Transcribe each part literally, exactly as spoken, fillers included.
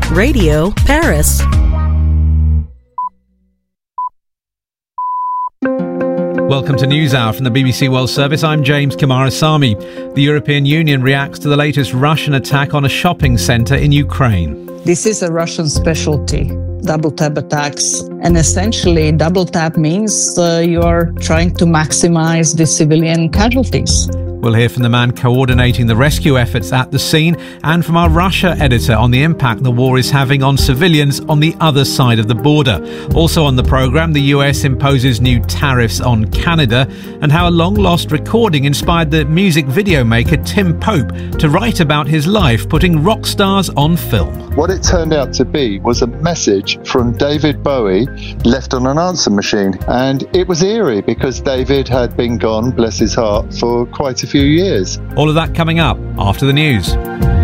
Radio Paris. Welcome to NewsHour from the B B C World Service. I'm James Kumarasamy. The European Union reacts to the latest Russian attack on a shopping centre in Ukraine. This is a Russian specialty, double tap attacks. And essentially, double tap means uh, you are trying to maximize the civilian casualties. We'll hear from the man coordinating the rescue efforts at the scene and from our Russia editor on the impact the war is having on civilians on the other side of the border. Also on the programme, the U S imposes new tariffs on Canada and how a long-lost recording inspired the music video maker Tim Pope to write about his life, putting rock stars on film. What it turned out to be was a message from David Bowie left on an answer machine. And it was eerie because David had been gone, bless his heart, for quite a few years. All of that coming up after the news.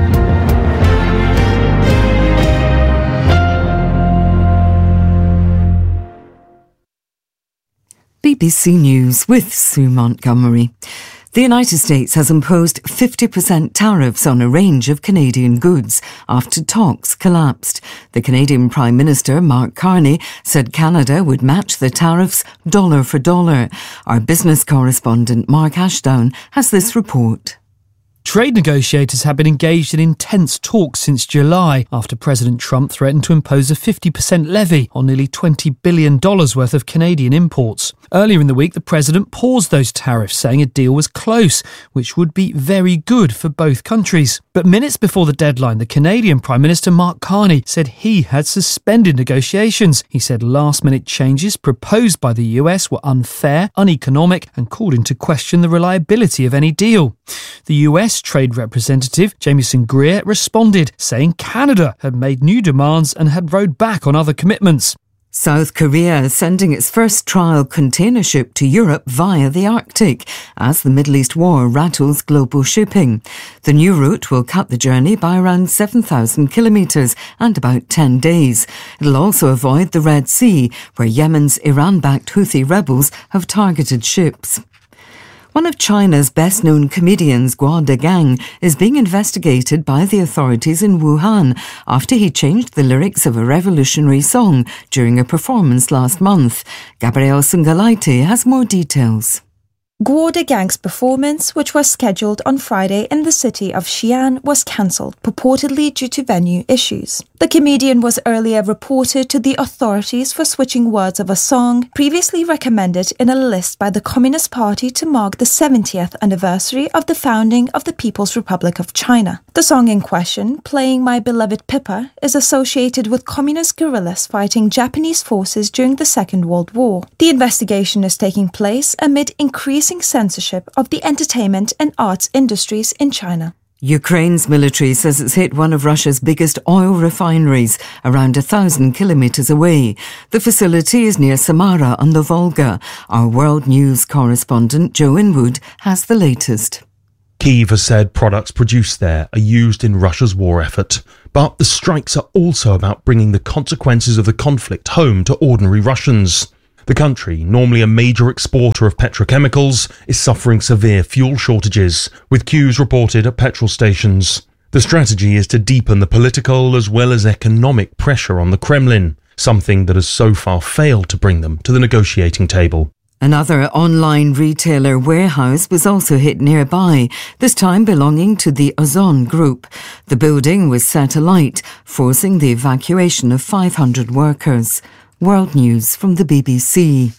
B B C News with Sue Montgomery. The United States has imposed fifty percent tariffs on a range of Canadian goods after talks collapsed. The Canadian Prime Minister, Mark Carney, said Canada would match the tariffs dollar for dollar. Our business correspondent, Mark Ashdown, has this report. Trade negotiators have been engaged in intense talks since July after President Trump threatened to impose a fifty percent levy on nearly twenty billion dollars worth of Canadian imports. Earlier in the week, the president paused those tariffs, saying a deal was close, which would be very good for both countries. But minutes before the deadline, the Canadian Prime Minister Mark Carney said he had suspended negotiations. He said last-minute changes proposed by the U S were unfair, uneconomic, and called into question the reliability of any deal. The U S Trade Representative Jamieson Greer responded, saying Canada had made new demands and had rowed back on other commitments. South Korea is sending its first trial container ship to Europe via the Arctic as the Middle East war rattles global shipping. The new route will cut the journey by around seven thousand kilometres and about ten days. It'll also avoid the Red Sea, where Yemen's Iran-backed Houthi rebels have targeted ships. One of China's best-known comedians, Guo Degang, is being investigated by the authorities in Wuhan after he changed the lyrics of a revolutionary song during a performance last month. Gabrielle Sungalaiti has more details. Guo Degang's performance, which was scheduled on Friday in the city of Xi'an, was cancelled, purportedly due to venue issues. The comedian was earlier reported to the authorities for switching words of a song previously recommended in a list by the Communist Party to mark the seventieth anniversary of the founding of the People's Republic of China. The song in question, Playing My Beloved Pippa, is associated with communist guerrillas fighting Japanese forces during the Second World War. The investigation is taking place amid increasing censorship of the entertainment and arts industries in China. Ukraine's military says it's hit one of Russia's biggest oil refineries, around a thousand kilometres away. The facility is near Samara on the Volga. Our World News correspondent Joe Inwood has the latest. Kyiv has said products produced there are used in Russia's war effort. But the strikes are also about bringing the consequences of the conflict home to ordinary Russians. The country, normally a major exporter of petrochemicals, is suffering severe fuel shortages, with queues reported at petrol stations. The strategy is to deepen the political as well as economic pressure on the Kremlin, something that has so far failed to bring them to the negotiating table. Another online retailer warehouse was also hit nearby, this time belonging to the Ozon Group. The building was set alight, forcing the evacuation of five hundred workers. World News from the B B C.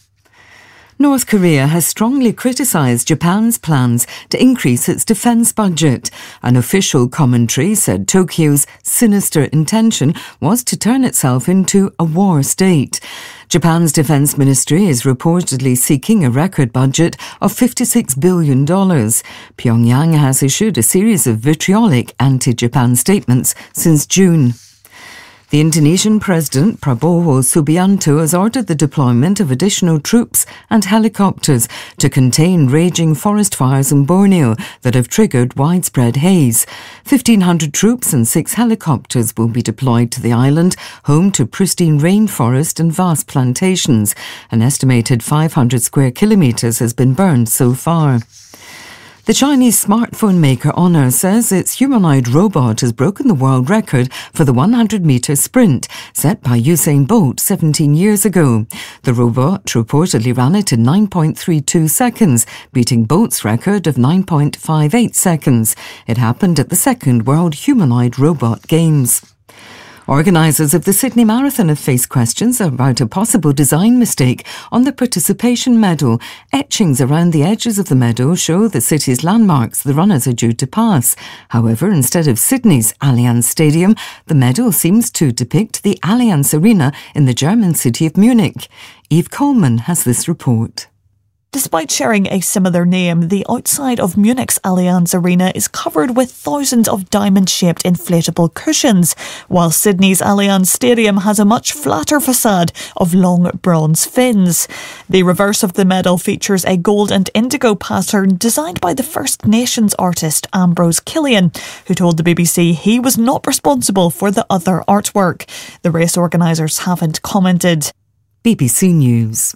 North Korea has strongly criticised Japan's plans to increase its defence budget. An official commentary said Tokyo's sinister intention was to turn itself into a war state. Japan's defence ministry is reportedly seeking a record budget of fifty-six billion dollars. Pyongyang has issued a series of vitriolic anti-Japan statements since June. The Indonesian President Prabowo Subianto has ordered the deployment of additional troops and helicopters to contain raging forest fires in Borneo that have triggered widespread haze. fifteen hundred troops and six helicopters will be deployed to the island, home to pristine rainforest and vast plantations. An estimated five hundred square kilometres has been burned so far. The Chinese smartphone maker Honor says its humanoid robot has broken the world record for the one hundred metre sprint set by Usain Bolt seventeen years ago. The robot reportedly ran it in nine point three two seconds, beating Bolt's record of nine point five eight seconds. It happened at the second World Humanoid Robot Games. Organisers of the Sydney Marathon have faced questions about a possible design mistake on the participation medal. Etchings around the edges of the medal show the city's landmarks the runners are due to pass. However, instead of Sydney's Allianz Stadium, the medal seems to depict the Allianz Arena in the German city of Munich. Eve Coleman has this report. Despite sharing a similar name, the outside of Munich's Allianz Arena is covered with thousands of diamond-shaped inflatable cushions, while Sydney's Allianz Stadium has a much flatter facade of long bronze fins. The reverse of the medal features a gold and indigo pattern designed by the First Nations artist Ambrose Killian, who told the B B C he was not responsible for the other artwork. The race organisers haven't commented. B B C News.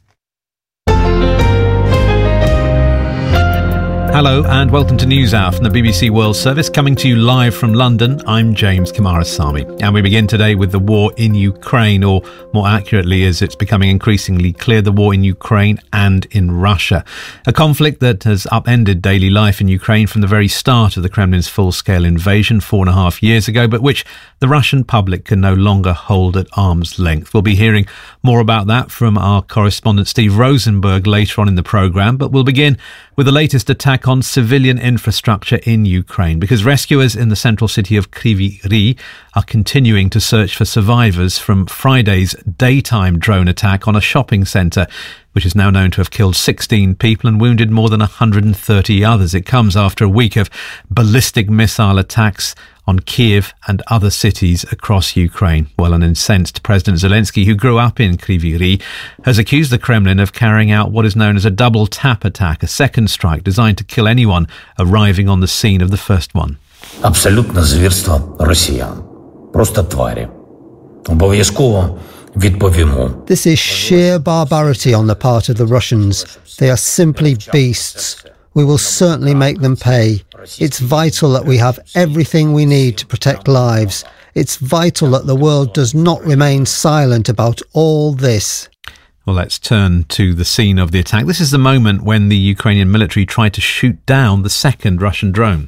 Hello and welcome to News Hour from the B B C World Service, coming to you live from London. I'm James Kamarasamy, and we begin today with the war in Ukraine, or more accurately, as it's becoming increasingly clear, the war in Ukraine and in Russia. A conflict that has upended daily life in Ukraine from the very start of the Kremlin's full-scale invasion four and a half years ago, but which the Russian public can no longer hold at arm's length. We'll be hearing more about that from our correspondent Steve Rosenberg later on in the programme, but we'll begin with the latest attack on civilian infrastructure in Ukraine, because rescuers in the central city of Kryvyi Rih are continuing to search for survivors from Friday's daytime drone attack on a shopping centre, which is now known to have killed sixteen people and wounded more than one hundred thirty others. It comes after a week of ballistic missile attacks on Kiev and other cities across Ukraine. Well, an incensed President Zelensky, who grew up in Kryvyi Rih, has accused the Kremlin of carrying out what is known as a double tap attack, a second strike designed to kill anyone arriving on the scene of the first one. Абсолютне звірство росіян. Просто тварі. Обов'язково відповімо. This is sheer barbarity on the part of the Russians. They are simply beasts. We will certainly make them pay. It's vital that we have everything we need to protect lives. It's vital that the world does not remain silent about all this. Well, let's turn to the scene of the attack. This is the moment when the Ukrainian military tried to shoot down the second Russian drone.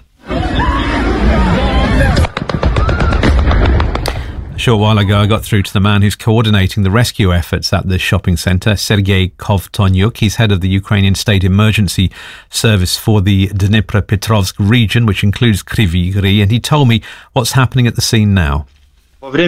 A short while ago, I got through to the man who's coordinating the rescue efforts at the shopping centre, Sergei Kovtonyuk. He's head of the Ukrainian State Emergency Service for the Dnipropetrovsk region, which includes Kryvyi Rih, and he told me what's happening at the scene now. At the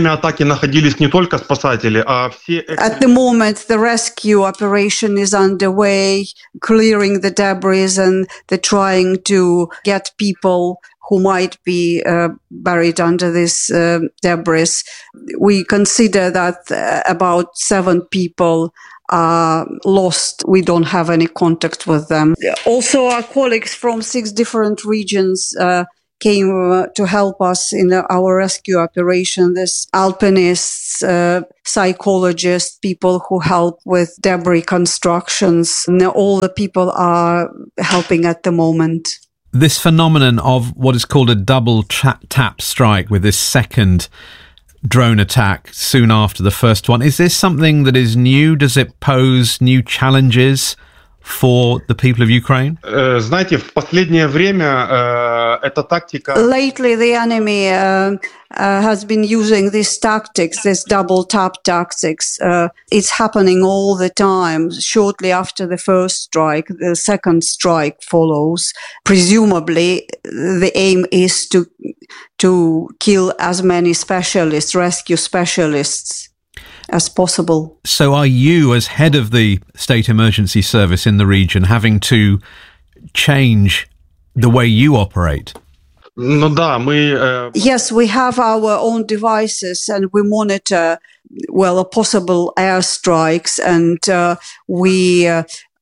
moment, the rescue operation is underway, clearing the debris, and they're trying to get people who might be uh, buried under this uh, debris. We consider that uh, about seven people are lost. We don't have any contact with them. Also, our colleagues from six different regions uh, came uh, to help us in uh, our rescue operation. There's alpinists, uh, psychologists, people who help with debris constructions. And all the people are helping at the moment. This phenomenon of what is called a double tra- tap strike with this second drone attack soon after the first one, is this something that is new? Does it pose new challenges for the people of Ukraine? Знаете, в последнее время эта тактика... Lately, the enemy uh, uh, has been using these tactics, this double tap tactics. Uh, it's happening all the time. Shortly after the first strike, the second strike follows. Presumably, the aim is to to kill as many specialists, rescue specialists, as possible. So are you, as head of the State Emergency Service in the region, having to change the way you operate? Ну да, мы... Uh... Yes, we have our own devices and we monitor, well, possible airstrikes, and uh, we uh,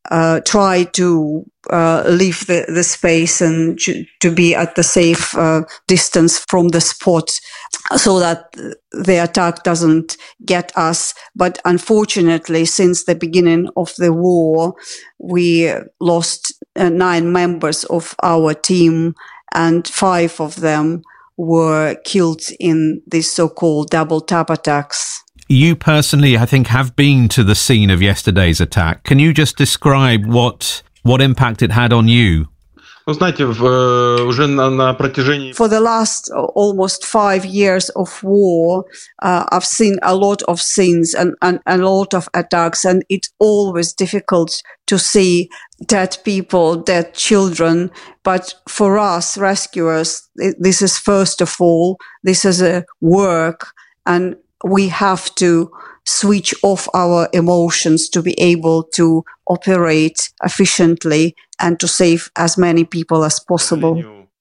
uh, try to uh, leave the, the space and to, to be at the safe uh, distance from the spot so that the attack doesn't get us. But unfortunately, since the beginning of the war, we lost uh, nine members of our team, and five of them were killed in these so-called double tap attacks. You personally, I think, have been to the scene of yesterday's attack. Can you just describe what what impact it had on you? For the last almost five years of war, uh, I've seen a lot of scenes and, and, and a lot of attacks, and it's always difficult to see dead people, dead children. But for us rescuers, this is first of all, this is a work, and we have to switch off our emotions to be able to operate efficiently and to save as many people as possible.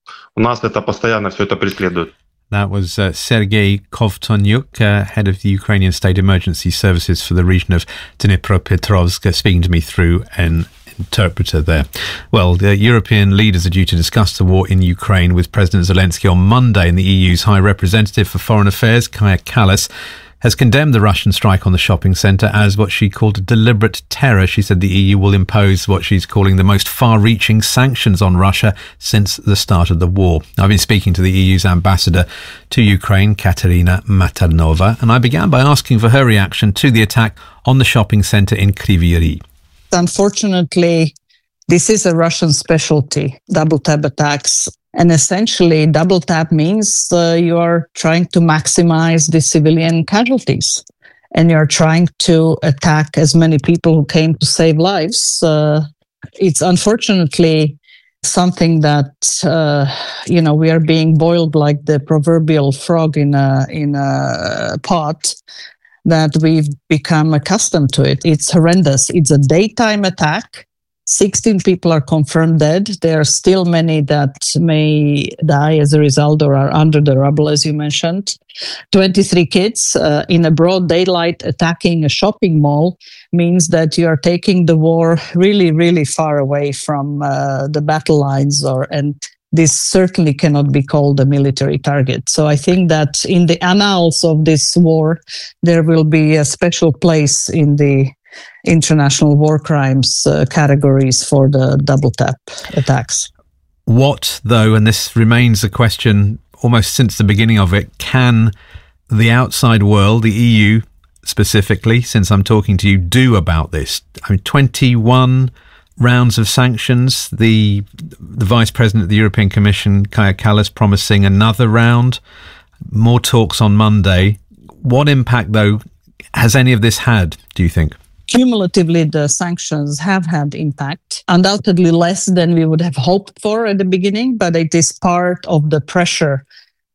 That was uh, Sergei Kovtonyuk, uh, head of the Ukrainian State Emergency Services for the region of Dnipropetrovsk, uh, speaking to me through an interpreter there. Well, the European leaders are due to discuss the war in Ukraine with President Zelensky on Monday, and the E U's High Representative for Foreign Affairs, Kaja Kallas, has condemned the Russian strike on the shopping centre as what she called a deliberate terror. She said the E U will impose what she's calling the most far-reaching sanctions on Russia since the start of the war. I've been speaking to the E U's ambassador to Ukraine, Katerina Matarnova, and I began by asking for her reaction to the attack on the shopping centre in Kryvyi Rih. Unfortunately, this is a Russian specialty, double tap attacks. And essentially, double tap means uh, you are trying to maximize the civilian casualties, and you're trying to attack as many people who came to save lives. Uh, it's unfortunately something that, uh, you know, we are being boiled like the proverbial frog in a, in a pot, that we've become accustomed to it. It's horrendous. It's a daytime attack. sixteen people are confirmed dead. There are still many that may die as a result or are under the rubble, as you mentioned. twenty-three kids uh, in a broad daylight attacking a shopping mall means that you are taking the war really, really far away from uh, the battle lines, or and this certainly cannot be called a military target. So I think that in the annals of this war, there will be a special place in the international war crimes uh, categories for the double tap attacks. What, though, and this remains a question almost since the beginning of it, can the outside world, the E U specifically, since I'm talking to you, do about this? I mean, twenty-one rounds of sanctions, the the Vice President of the European Commission, Kaja Kallas, promising another round, more talks on Monday. What impact, though, has any of this had, do you think? Cumulatively, the sanctions have had impact, undoubtedly less than we would have hoped for at the beginning, but it is part of the pressure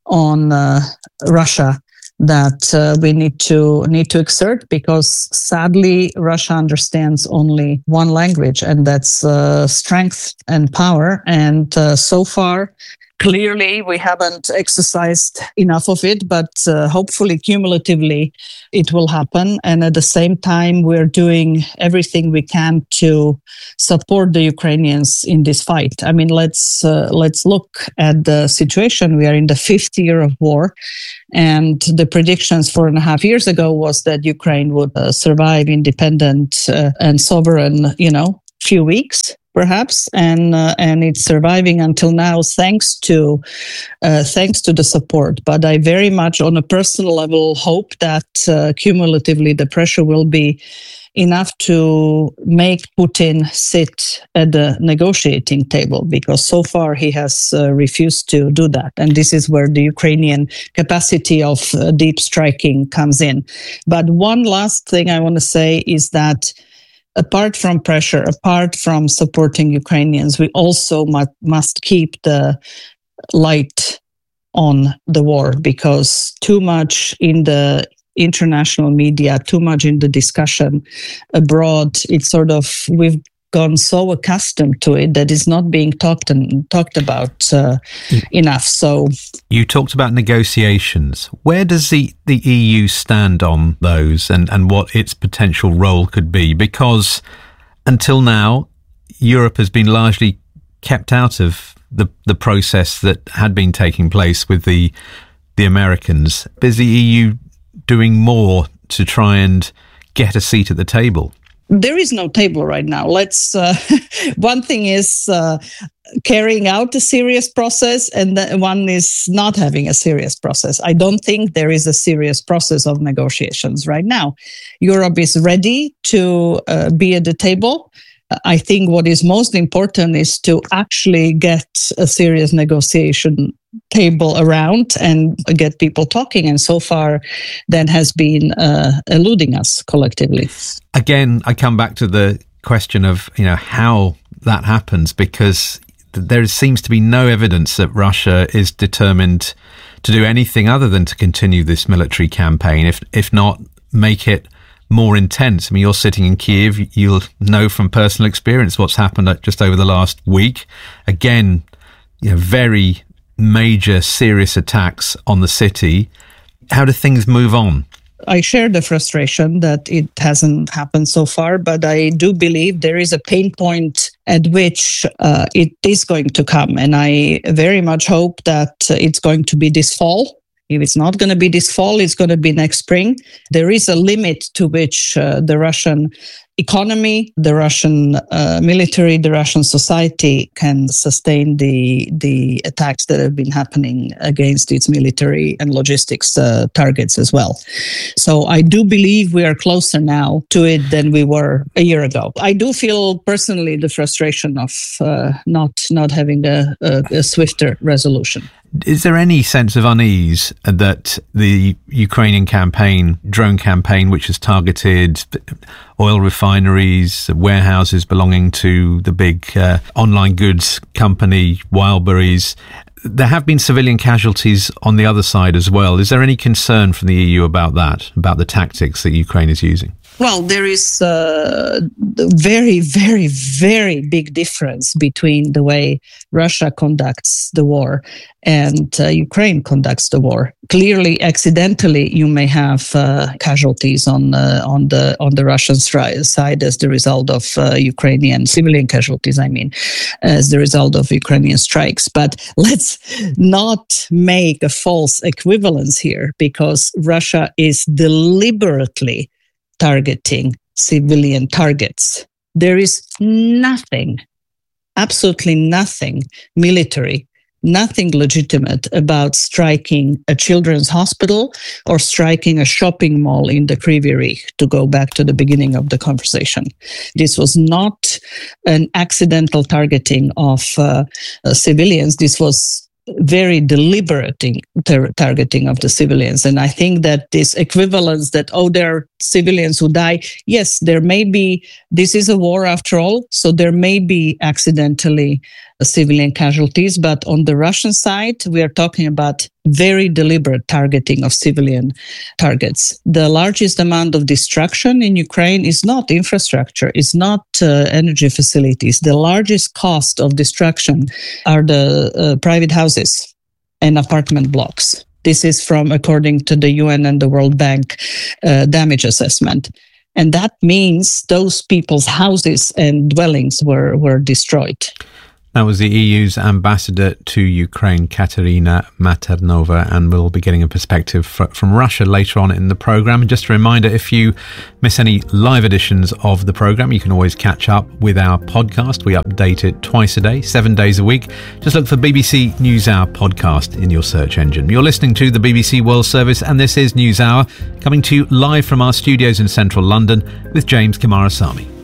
on uh, Russia that uh, we need to need to exert, because sadly, Russia understands only one language, and that's uh, strength and power. And uh, so far, clearly, we haven't exercised enough of it, but uh, hopefully, cumulatively, it will happen. And at the same time, we're doing everything we can to support the Ukrainians in this fight. I mean, let's uh, let's look at the situation. We are in the fifth year of war, and the predictions four and a half years ago was that Ukraine would uh, survive independent uh, and sovereign, you know, few weeks. Perhaps, and uh, and it's surviving until now, thanks to uh, thanks to the support. But I very much, on a personal level, hope that uh, cumulatively the pressure will be enough to make Putin sit at the negotiating table, because so far he has uh, refused to do that. And this is where the Ukrainian capacity of uh, deep striking comes in. But one last thing I want to say is that, apart from pressure, apart from supporting Ukrainians, we also mu- must keep the light on the war, because too much in the international media, too much in the discussion abroad, it's sort of, we've gone so accustomed to it that it's not being talked and talked about uh, mm. enough. So you talked about negotiations. Where does the, the E U stand on those, and, and what its potential role could be? Because until now, Europe has been largely kept out of the the process that had been taking place with the the Americans. Is the E U doing more to try and get a seat at the table? There is no table right now. Let's. Uh, one thing is uh, carrying out a serious process, and the, one is not having a serious process. I don't think there is a serious process of negotiations right now. Europe is ready to uh, be at the table. I think what is most important is to actually get a serious negotiation table around and get people talking. And so far, that has been uh, eluding us collectively. Again, I come back to the question of, you know, how that happens, because there seems to be no evidence that Russia is determined to do anything other than to continue this military campaign, if if not make it more intense. I mean, you're sitting in Kiev, you'll know from personal experience what's happened just over the last week. Again, you know, very major, serious attacks on the city. How do things move on? I share the frustration that it hasn't happened so far, but I do believe there is a pain point at which uh, it is going to come. And I very much hope that it's going to be this fall. If it's not going to be this fall, it's going to be next spring. There is a limit to which uh, the Russian economy, the Russian uh, military, the Russian society can sustain the the attacks that have been happening against its military and logistics uh, targets as well. So I do believe we are closer now to it than we were a year ago. I do feel personally the frustration of uh, not not having a, a, a swifter resolution. Is there any sense of unease that the Ukrainian campaign, drone campaign, which has targeted oil refineries, warehouses belonging to the big uh, online goods company Wildberries, there have been civilian casualties on the other side as well. Is there any concern from the E U about that, about the tactics that Ukraine is using? Well, there is a very, very, very big difference between the way Russia conducts the war and uh, Ukraine conducts the war. Clearly, accidentally, you may have uh, casualties on uh, on the on the Russian stri- side as the result of uh, Ukrainian civilian casualties. I mean, as the result of Ukrainian strikes. But let's not make a false equivalence here, because Russia is deliberately targeting civilian targets. There is nothing, absolutely nothing military, nothing legitimate about striking a children's hospital or striking a shopping mall in the Kryvyi Rih, to go back to the beginning of the conversation. This was not an accidental targeting of uh, uh, civilians. This was very deliberate tar- targeting of the civilians. And I think that this equivalence that, oh, there are civilians who die. Yes, there may be, this is a war after all, so there may be accidentally civilian casualties, but on the Russian side, we are talking about very deliberate targeting of civilian targets. The largest amount of destruction in Ukraine is not infrastructure, is not uh, energy facilities. The largest cost of destruction are the uh, private houses and apartment blocks. This is from, according to the U N and the World Bank uh, damage assessment. And that means those people's houses and dwellings were, were destroyed. That was the E U's ambassador to Ukraine, Katerina Maternova, and we'll be getting a perspective from Russia later on in the programme. And just a reminder, if you miss any live editions of the programme, you can always catch up with our podcast. We update it twice a day, seven days a week. Just look for B B C NewsHour podcast in your search engine. You're listening to the B B C World Service, and this is NewsHour, coming to you live from our studios in central London with James Kamarasamy.